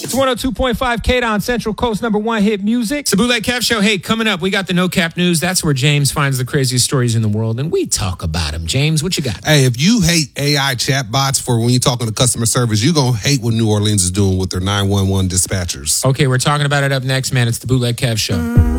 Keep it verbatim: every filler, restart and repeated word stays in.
It's one oh two point five K D O N, Central Coast number one hit music. It's the Bootleg Kev Show. Hey, coming up, we got the No Cap News. That's where James finds the craziest stories in the world, and we talk about them. James, what you got? Hey, if you hate A I chatbots for when you're talking to customer service, you're going to hate what New Orleans is doing with their nine one one dispatchers. Okay, we're talking about it up next, man. It's the Bootleg Kev Show.